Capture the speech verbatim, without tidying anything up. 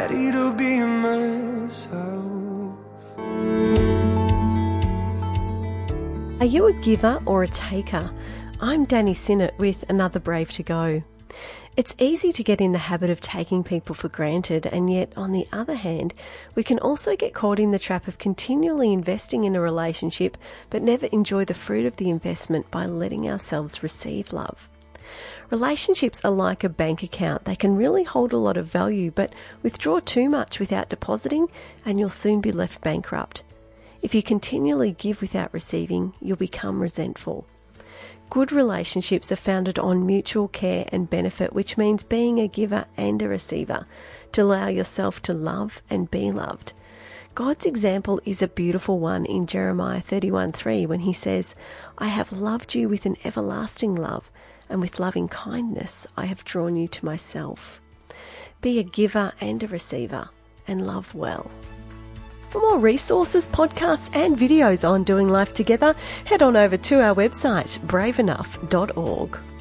ready to be myself. Are you a giver or a taker? I'm Danny Sinnott with another Brave to Go. It's easy to get in the habit of taking people for granted, and yet, on the other hand, we can also get caught in the trap of continually investing in a relationship but never enjoy the fruit of the investment by letting ourselves receive love. Relationships are like a bank account. They can really hold a lot of value, but withdraw too much without depositing and you'll soon be left bankrupt. If you continually give without receiving, you'll become resentful. Good relationships are founded on mutual care and benefit, which means being a giver and a receiver, to allow yourself to love and be loved. God's example is a beautiful one in Jeremiah thirty-one three when he says, I have loved you with an everlasting love, and with loving kindness I have drawn you to myself. Be a giver and a receiver, and love well. For more resources, podcasts and videos on doing life together, head on over to our website, brave enough dot org.